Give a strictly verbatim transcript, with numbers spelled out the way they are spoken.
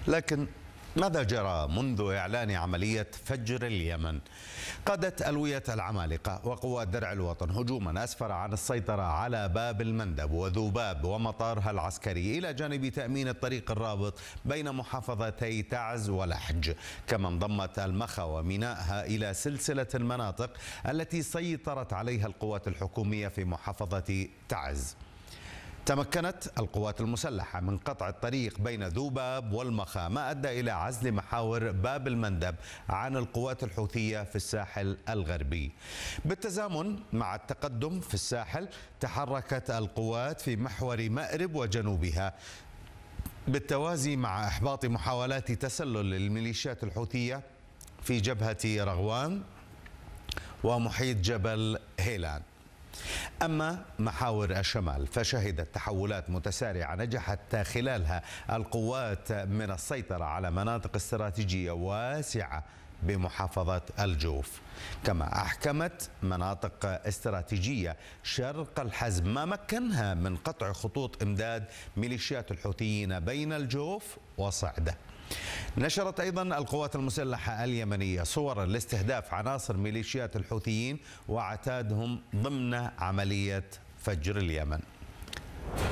لكن ماذا جرى منذ إعلان عملية فجر اليمن؟ قادت ألوية العمالقة وقوات درع الوطن هجوما أسفر عن السيطرة على باب المندب وذوباب ومطارها العسكري، إلى جانب تأمين الطريق الرابط بين محافظتي تعز ولحج. كما انضمت المخا ومينائها إلى سلسلة المناطق التي سيطرت عليها القوات الحكومية في محافظة تعز. تمكنت القوات المسلحة من قطع الطريق بين ذوباب والمخا، ما أدى إلى عزل محاور باب المندب عن القوات الحوثية في الساحل الغربي. بالتزامن مع التقدم في الساحل، تحركت القوات في محور مأرب وجنوبها بالتوازي مع إحباط محاولات تسلل الميليشيات الحوثية في جبهة رغوان ومحيط جبل هيلان. أما محاور الشمال فشهدت تحولات متسارعة نجحت خلالها القوات من السيطرة على مناطق استراتيجية واسعة بمحافظة الجوف. كما أحكمت مناطق استراتيجية شرق الحزم، ما مكنها من قطع خطوط إمداد ميليشيات الحوثيين بين الجوف وصعدة. نشرت أيضا القوات المسلحة اليمنية صورا لاستهداف عناصر ميليشيات الحوثيين وعتادهم ضمن عملية فجر اليمن.